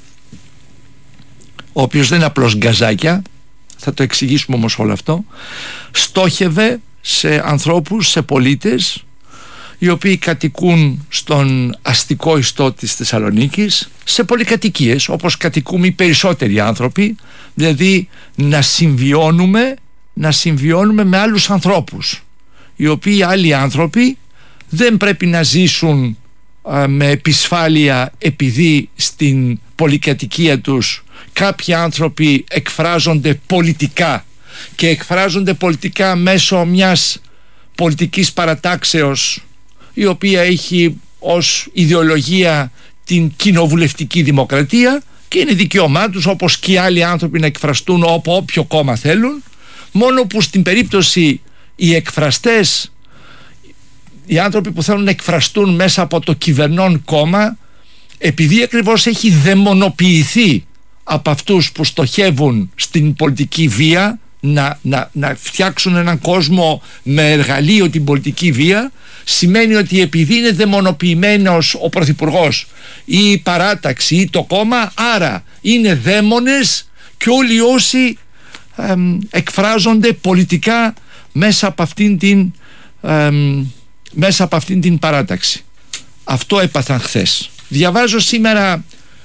ο οποίος δεν είναι απλώς γκαζάκια, θα το εξηγήσουμε όμως όλο αυτό, στόχευε σε ανθρώπους, σε πολίτες οι οποίοι κατοικούν στον αστικό ιστό της Θεσσαλονίκης, σε πολυκατοικίες όπως κατοικούμε οι περισσότεροι άνθρωποι, δηλαδή να συμβιώνουμε να συμβιώνουμε με άλλους ανθρώπους, οι οποίοι άλλοι άνθρωποι δεν πρέπει να ζήσουν α, με επισφάλεια, επειδή στην πολυκατοικία τους κάποιοι άνθρωποι εκφράζονται πολιτικά και εκφράζονται πολιτικά μέσω μιας πολιτικής παρατάξεως, η οποία έχει ως ιδεολογία την κοινοβουλευτική δημοκρατία, και είναι δικαίωμά τους, όπως και οι άλλοι άνθρωποι, να εκφραστούν από όποιο κόμμα θέλουν, μόνο που στην περίπτωση οι εκφραστές, οι άνθρωποι που θέλουν να εκφραστούν μέσα από το κυβερνών κόμμα, επειδή ακριβώς έχει δαιμονοποιηθεί από αυτούς που στοχεύουν στην πολιτική βία, να, να, να φτιάξουν έναν κόσμο με εργαλείο την πολιτική βία, σημαίνει ότι επειδή είναι δαιμονοποιημένος ο Πρωθυπουργός ή η παράταξη ή το κόμμα, άρα είναι δαίμονες και όλοι όσοι εμ, εκφράζονται πολιτικά μέσα από αυτήν την εμ, μέσα από αυτήν την παράταξη. Αυτό έπαθαν χθες. Διαβάζω σήμερα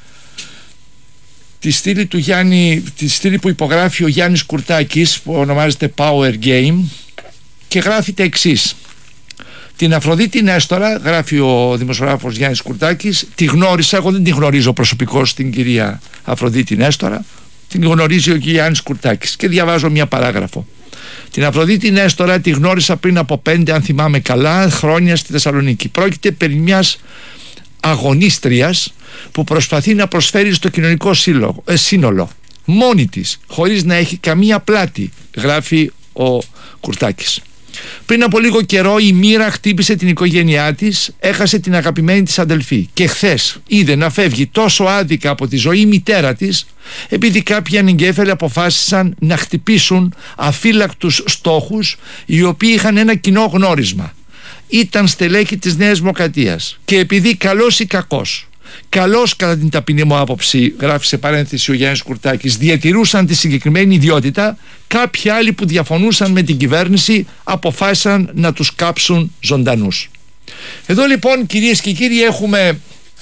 τη στήλη του Γιάννη, τη στήλη που υπογράφει ο Γιάννης Κουρτάκης, που ονομάζεται Power Game, και γράφει τα εξής: την Αφροδίτη Νέστορα, γράφει ο δημοσιογράφος Γιάννης Κουρτάκης, τη γνώρισα, εγώ δεν τη γνωρίζω προσωπικώς την κυρία Αφροδίτη Νέστορα, την γνωρίζει ο Γιάννης Κουρτάκης, και διαβάζω μια παράγραφο. Την Αφροδίτη Νέστορα τη γνώρισα πριν από πέντε, αν θυμάμαι καλά, χρόνια στη Θεσσαλονίκη. Πρόκειται περί μιας αγωνίστριας που προσπαθεί να προσφέρει στο κοινωνικό σύλλογο, ε, σύνολο, μόνη της, χωρίς να έχει καμία πλάτη, γράφει ο Κουρτάκης. Πριν από λίγο καιρό η μοίρα χτύπησε την οικογένειά της, έχασε την αγαπημένη της αδελφή, και χθες είδε να φεύγει τόσο άδικα από τη ζωή η μητέρα της, επειδή κάποιοι ανεγκέφαλοι αποφάσισαν να χτυπήσουν αφύλακτους στόχους, οι οποίοι είχαν ένα κοινό γνώρισμα. Ήταν στελέχη της Νέας Δημοκρατίας, και επειδή καλός ή κακός, καλώς κατά την ταπεινή μου άποψη, γράφει σε παρένθεση ο Γιάννης Κουρτάκης, διατηρούσαν τη συγκεκριμένη ιδιότητα, κάποιοι άλλοι που διαφωνούσαν με την κυβέρνηση αποφάσισαν να τους κάψουν ζωντανούς. Εδώ λοιπόν, κυρίες και κύριοι, έχουμε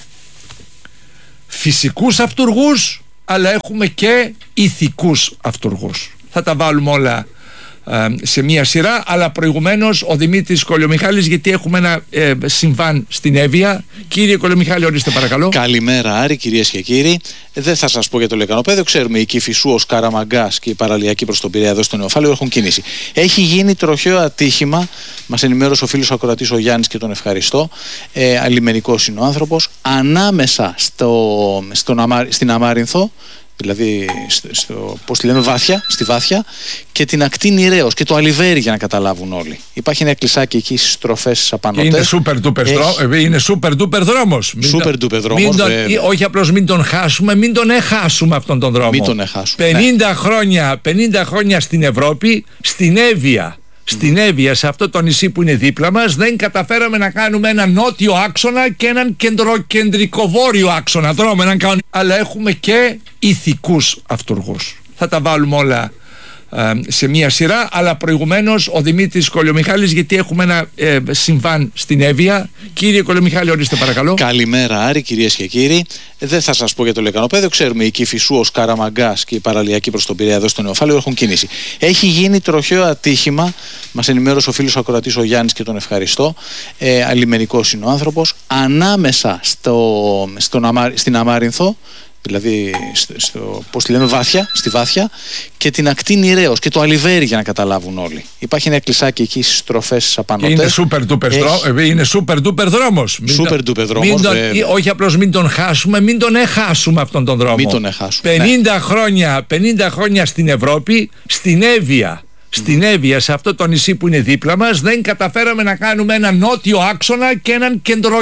φυσικούς αυτουργούς, αλλά έχουμε και ηθικούς αυτουργούς. Θα τα βάλουμε όλα σε μία σειρά, αλλά προηγουμένως ο Δημήτρης Κολιομιχάλης, γιατί έχουμε ένα ε, συμβάν στην Εύβοια. Κύριε Κολιομιχάλη, ορίστε παρακαλώ. Καλημέρα Άρη, κυρίες και κύριοι. Δεν θα σας πω για το λεκανοπέδιο. Ξέρουμε, η Κηφισού, ο Καραμαγκάς και η παραλιακή προς τον Πειραιά εδώ στο Νεοφάλαιο έχουν κίνηση. Έχει γίνει τροχαίο ατύχημα, μας ενημέρωσε ο φίλος ακροατής ο Γιάννης και τον ευχαριστώ. Ε, λιμενικός είναι ο άνθρωπος. Ανάμεσα στο, στον Αμά, στην Αμάρινθο, δηλαδή στο, πώς τη λέμε, Βάθια, στη Βάθια, και την ακτή Νηρέως και το Αλιβέρι, για να καταλάβουν όλοι. Υπάρχει ένα εκκλησάκι εκεί στις στροφές απανωτές. Είναι super duper, Έχει... είναι super duper δρόμος. Super duper δρόμος. Τον... Όχι απλώς μην τον χάσουμε, μην τον εχάσουμε αυτόν τον δρόμο. Μην τον εχάσουμε. πενήντα, ναι. χρόνια, πενήντα χρόνια στην Ευρώπη, στην Εύβοια. Στην Εύβοια, σε αυτό το νησί που είναι δίπλα μας, δεν καταφέραμε να κάνουμε έναν νότιο άξονα και έναν κεντροκεντρικό-βόρειο άξονα δρόμο, έναν κανονικό. Αλλά έχουμε και ηθικούς αυτουργούς. Θα τα βάλουμε όλα σε μια σειρά, αλλά προηγουμένως ο Δημήτρης Κολιομιχάλης, γιατί έχουμε ένα ε, συμβάν στην Εύβοια. Κύριε Κολιομιχάλη, ορίστε παρακαλώ. Καλημέρα Άρη, κυρίες και κύριοι. Δεν θα σας πω για το λεκανοπέδιο. Ξέρουμε η Κηφισού, ο Καραμαγκάς και η παραλιακή προς τον Πειραιά εδώ στο Νεοφάλαιο έχουν κίνηση. Έχει γίνει τροχαίο ατύχημα, μας ενημέρωσε ο φίλος ακροατής ο Γιάννης και τον ευχαριστώ. Ε, αλιμενικός είναι ο άνθρωπος. Ανάμεσα στο, στον Αμά, στην Αμάρινθο, δηλαδή στο, στο, πώς τη λέμε, Βάθια, στη Βάθια, και την ακτή Νηρέως και το Αλιβέρι, για να καταλάβουν όλοι. Υπάρχει ένα εκκλησάκι εκεί στις στροφές στις Απανωτές. Είναι super duper, Έχει... είναι super duper δρόμος. Super duper δρόμος. Τον... Όχι απλώς μην τον χάσουμε, μην τον εχάσουμε αυτόν τον δρόμο. Μην τον εχάσουμε. πενήντα, ναι. χρόνια, πενήντα χρόνια στην Ευρώπη, στην Εύβοια. Στην Εύβοια, σε αυτό το νησί που είναι δίπλα μας, δεν καταφέραμε να κάνουμε ένα νότιο άξονα και έναν κεντρο